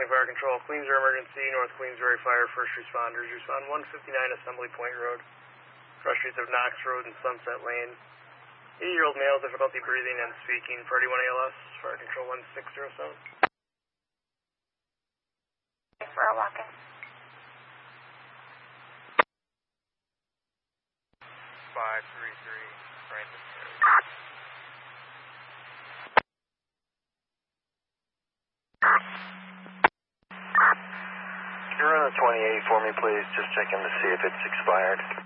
County Fire Control, Queensboro Emergency, North Queensbury Fire, first responders. Respond 159 Assembly Point Road, cross streets of Knox Road and Sunset Lane. 80-year-old male, difficulty breathing and speaking, Priority 1 ALS, Fire Control 1607. Thanks for walking. 533, Brandon. Can you run a 28 for me, please? Just checking to see if it's expired.